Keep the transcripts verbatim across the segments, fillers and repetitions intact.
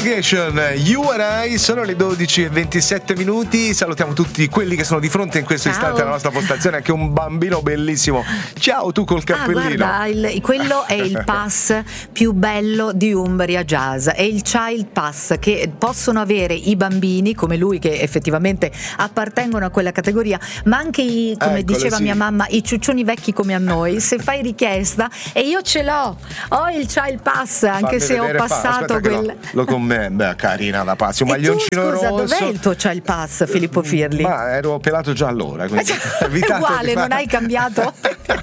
Investigation, You and I, sono le dodici e ventisette minuti. Salutiamo tutti quelli che sono di fronte in questo Ciao. istante alla nostra postazione, anche un bambino bellissimo. Ciao, tu col cappellino. Ah, guarda, il, quello è il pass più bello di Umbria Jazz, è il Child Pass che possono avere i bambini come lui, che effettivamente appartengono a quella categoria, ma anche i, come Eccole, diceva sì. mia mamma, i ciuccioni vecchi come a noi. Se fai richiesta, e io ce l'ho, ho il Child Pass, anche Fammi se vedere, ho fa- passato aspetta che quel Lo, lo con me, beh, carina da pazzi, un E tu, maglioncino scusa, rosso. dov'è il tuo Child Pass, Filippo Firli? Ma ero pelato già allora, quindi È evitato uguale, di fare- non hai cambiato?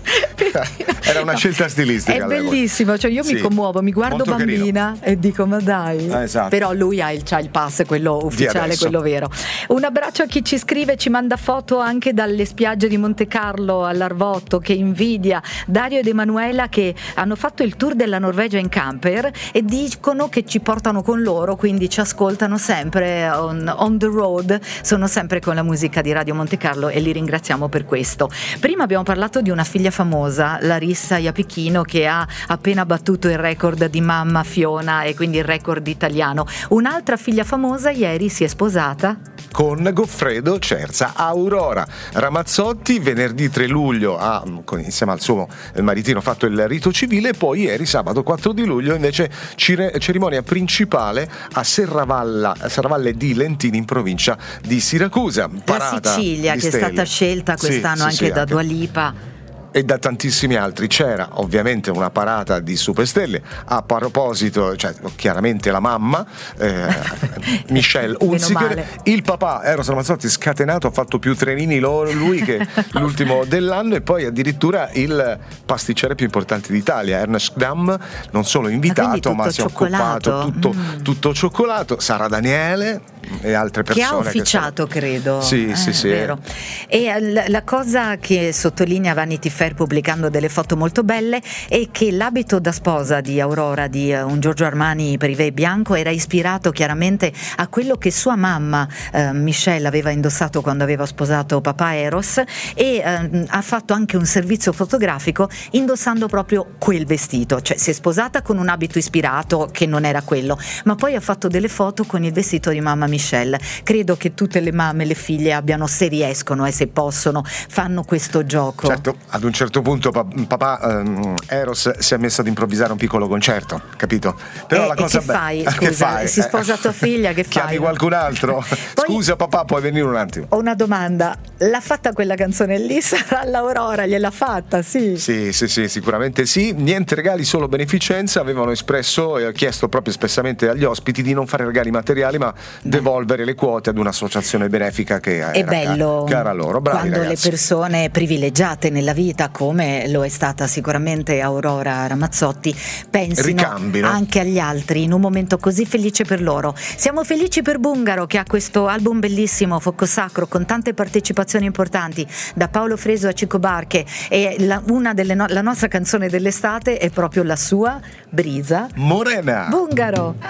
Era una scelta stilistica. È allora. bellissimo, cioè io Sì, mi commuovo, mi guardo molto bambina carino. e dico ma dai. Eh, esatto. Però lui ha il Child Pass, quello ufficiale, adesso. quello vero. Un abbraccio a chi ci scrive, ci manda foto anche dalle spiagge di Monte Carlo all'Arvotto, che invidia Dario ed Emanuela, che hanno fatto il tour della Norvegia in camper e dicono che ci portano con loro, quindi ci ascoltano sempre on, on the road, sono sempre con la musica di Radio Monte Carlo e li ringraziamo per questo. Prima abbiamo parlato di una figlia famosa, Larissa Iapichino, che ha appena battuto il record di mamma Fiona e quindi il record italiano. Un'altra figlia famosa ieri si è sposata con Goffredo Cerza. Aurora Ramazzotti venerdì tre luglio ha, con- insieme al suo maritino, fatto il rito civile, e poi ieri sabato quattro di luglio invece cire- cerimonia principale a Serravalla, Serravalle di Lentini in provincia di Siracusa. la Parata Sicilia, di che è stelle. stata scelta Sì, quest'anno sì, anche sì, da Dua Lipa. e da tantissimi altri. C'era ovviamente una parata di superstelle. A proposito, cioè chiaramente la mamma eh, Michelle Meno Hunziker, male. il papà Eros Ramazzotti scatenato, ha fatto più trenini lo- lui che l'ultimo dell'anno, e poi addirittura il pasticcere più importante d'Italia, Ernest Damm, non solo invitato tutto ma si è cioccolato? occupato tutto, Mm. tutto cioccolato. Sara Daniele e altre Che persone ha ufficiato, che sono... credo. Sì, Eh, sì, sì. vero. E eh, la, la cosa che sottolinea Vanity Fair, pubblicando delle foto molto belle, è che l'abito da sposa di Aurora, di eh, un Giorgio Armani privé bianco, era ispirato chiaramente a quello che sua mamma eh, Michelle aveva indossato quando aveva sposato papà Eros, e eh, ha fatto anche un servizio fotografico indossando proprio quel vestito, cioè si è sposata con un abito ispirato che non era quello, ma poi ha fatto delle foto con il vestito di mamma Michelle. Credo che tutte le mamme, le figlie abbiano, se riescono e se possono, fanno questo gioco. Certo, ad un certo punto pa- papà ehm, Eros si è messo ad improvvisare un piccolo concerto, capito? Però Eh, la e che fai? be- Scusa, che fai? si sposa tua figlia, che Chiami fai? qualcun altro? Poi- Scusa papà, puoi venire un attimo? Ho una domanda, l'ha fatta quella canzone lì? Sarà l'Aurora, gliel'ha fatta, sì? Sì, sì, sì, sicuramente sì. Niente regali, solo beneficenza. Avevano espresso e chiesto proprio espressamente agli ospiti di non fare regali materiali, ma devolvere le quote ad un'associazione benefica che era È bello cara loro. Bravi quando ragazzi. le persone privilegiate nella vita, come lo è stata sicuramente Aurora Ramazzotti, pensino Ricambino. anche agli altri in un momento così felice per loro. Siamo felici per Bungaro, che ha questo album bellissimo, Fuoco Sacro, con tante partecipazioni importanti, da Paolo Freso a Cico Barche, e la, una delle no- la nostra canzone dell'estate è proprio la sua, Brisa Morena. Bungaro.